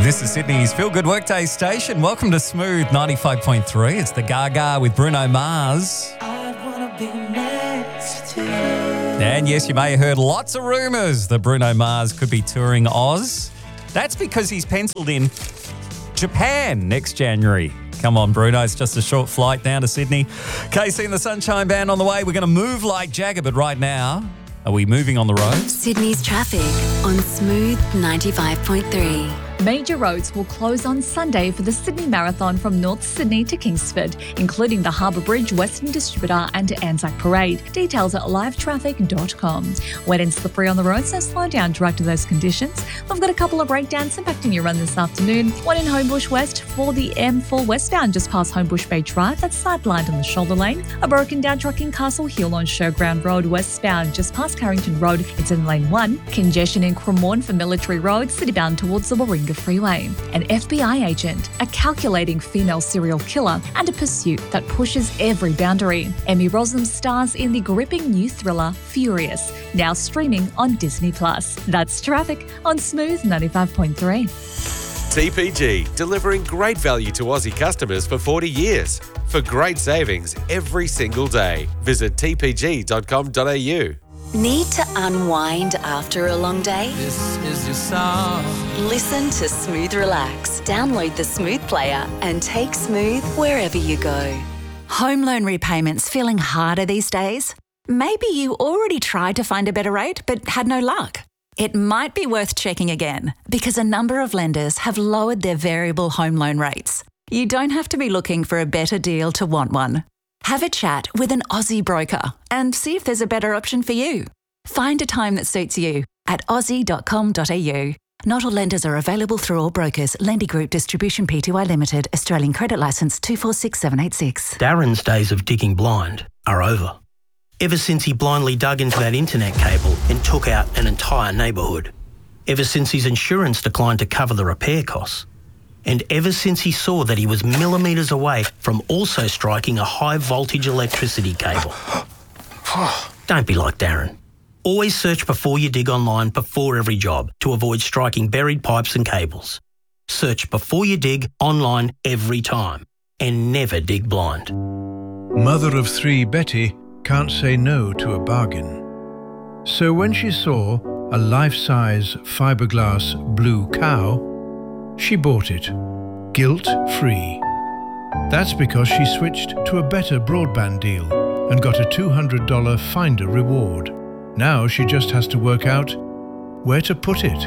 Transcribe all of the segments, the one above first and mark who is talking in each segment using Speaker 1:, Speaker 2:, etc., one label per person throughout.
Speaker 1: This is Sydney's Feel Good Workday station. Welcome to Smooth 95.3. It's the Gaga with Bruno Mars.
Speaker 2: I wanna be next to you.
Speaker 1: And yes, you may have heard lots of rumours that Bruno Mars could be touring Oz. That's because he's penciled in Japan next January. Come on, Bruno, it's just a short flight down to Sydney. KC and the Sunshine Band on the way. We're going to move like Jagger, but right now, are we moving on the road?
Speaker 3: Sydney's traffic on Smooth 95.3.
Speaker 4: Major roads will close on Sunday for the Sydney Marathon from North Sydney to Kingsford, including the Harbour Bridge Western Distributor and Anzac Parade. Details at livetraffic.com. Wet and slippery on the road, so slow down to react to those conditions. We've got a couple of breakdowns impacting your run this afternoon. One in Homebush West for the M4 westbound just past Homebush Bay Drive. That's sidelined on the shoulder lane. A broken down truck in Castle Hill on Showground Road westbound just past Carrington Road. It's in lane 1. Congestion in Cremorne for Military Road, citybound towards the Warringah Freeway. An FBI agent, a calculating female serial killer, and a pursuit that pushes every boundary. Emmy Rossum stars in the gripping new thriller Furious, now streaming on Disney+. That's traffic on Smooth 95.3.
Speaker 5: TPG, delivering great value to Aussie customers for 40 years. For great savings every single day. Visit tpg.com.au.
Speaker 3: Need to unwind after a long day?
Speaker 2: This is your song.
Speaker 3: Listen to Smooth Relax. Download the Smooth player and take Smooth wherever you go.
Speaker 6: Home loan repayments feeling harder these days? Maybe you already tried to find a better rate but had no luck. It might be worth checking again because a number of lenders have lowered their variable home loan rates. You don't have to be looking for a better deal to want one. Have a chat with an Aussie broker and see if there's a better option for you. Find a time that suits you at aussie.com.au. Not all lenders are available through all brokers. Lendy Group Distribution Pty Limited, Australian Credit Licence 246786.
Speaker 7: Darren's days of digging blind are over. Ever since he blindly dug into that internet cable and took out an entire neighbourhood. Ever since his insurance declined to cover the repair costs. And ever since he saw that he was millimetres away from also striking a high-voltage electricity cable. Don't be like Darren. Always search before you dig online before every job to avoid striking buried pipes and cables. Search before you dig online every time. And never dig blind.
Speaker 8: Mother of 3 Betty can't say no to a bargain. So when she saw a life-size fiberglass blue cow, she bought it, guilt-free. That's because she switched to a better broadband deal and got a $200 Finder reward. Now she just has to work out where to put it.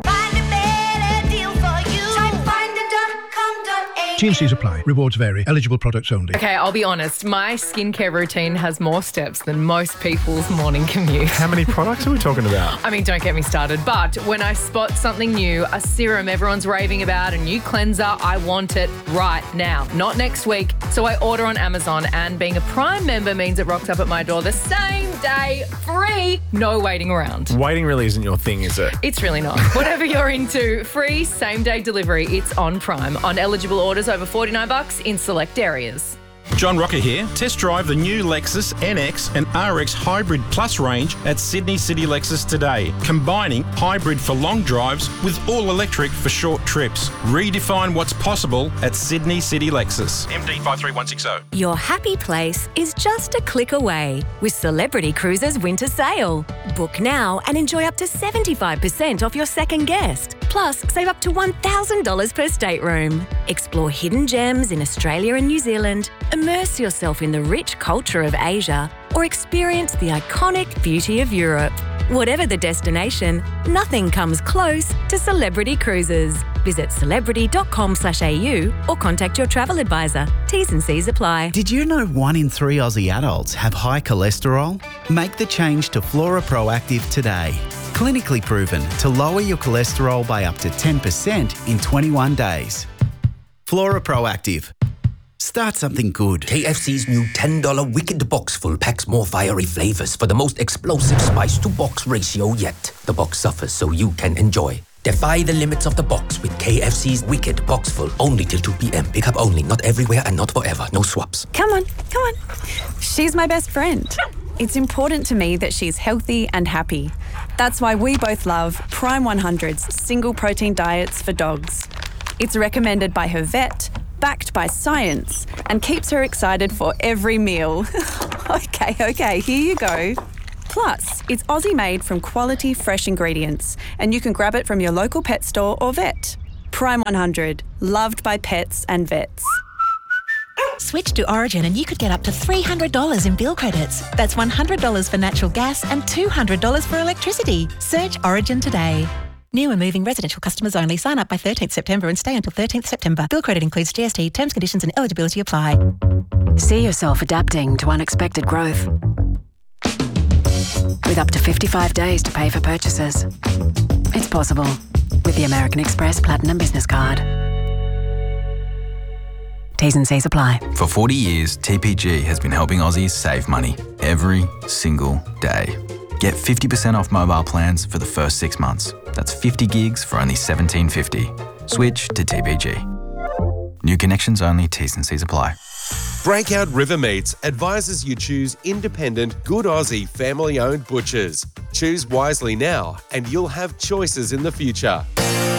Speaker 8: T&Cs apply. Rewards vary. Eligible products only.
Speaker 9: Okay, I'll be honest. My skincare routine has more steps than most people's morning commute.
Speaker 10: How many products are we talking about?
Speaker 9: I mean, don't get me started. But when I spot something new, a serum everyone's raving about, a new cleanser, I want it right now, not next week. So I order on Amazon, and being a Prime member means it rocks up at my door the same day, free, no waiting around.
Speaker 10: Waiting really isn't your thing, is it?
Speaker 9: It's really not. Whatever you're into, free same-day delivery. It's on Prime. On eligible orders over $49 in select areas.
Speaker 11: John Rocker here. Test drive the new Lexus NX and RX Hybrid Plus range at Sydney City Lexus today, combining hybrid for long drives with all-electric for short trips. Redefine what's possible at Sydney City Lexus. MD 53160.
Speaker 6: Your happy place is just a click away with Celebrity Cruises Winter Sale. Book now and enjoy up to 75% off your second guest. Plus, save up to $1,000 per stateroom. Explore hidden gems in Australia and New Zealand, immerse yourself in the rich culture of Asia, or experience the iconic beauty of Europe. Whatever the destination, nothing comes close to Celebrity Cruises. Visit celebrity.com/au or contact your travel advisor. T's and C's apply.
Speaker 12: Did you know 1 in 3 Aussie adults have high cholesterol? Make the change to Flora Proactive today. Clinically proven to lower your cholesterol by up to 10% in 21 days. Flora Proactive. Start something good.
Speaker 13: KFC's new $10 Wicked Box Full packs more fiery flavors for the most explosive spice-to-box ratio yet. The box suffers so you can enjoy. Defy the limits of the box with KFC's Wicked Box Full. Only till 2 p.m. Pick up only. Not everywhere and not forever. No swaps.
Speaker 14: Come on. She's my best friend. It's important to me that she's healthy and happy. That's why we both love Prime 100's single protein diets for dogs. It's recommended by her vet, backed by science, and keeps her excited for every meal. Okay, here you go. Plus, it's Aussie made from quality fresh ingredients, and you can grab it from your local pet store or vet. Prime 100, loved by pets and vets.
Speaker 15: Switch to Origin and you could get up to $300 in bill credits. That's $100 for natural gas and $200 for electricity. Search Origin today. New and moving residential customers only. Sign up by 13th September and stay until 13th September. Bill credit includes GST. Terms, conditions and eligibility apply.
Speaker 16: See yourself adapting to unexpected growth. With up to 55 days to pay for purchases. It's possible with the American Express Platinum Business Card. T's and C's apply.
Speaker 17: For 40 years, TPG has been helping Aussies save money every single day. Get 50% off mobile plans for the first 6 months. That's 50 gigs for only $17.50. Switch to TPG. New connections only, T's and C's apply.
Speaker 5: Breakout River Meats advises you choose independent, good Aussie, family-owned butchers. Choose wisely now and you'll have choices in the future.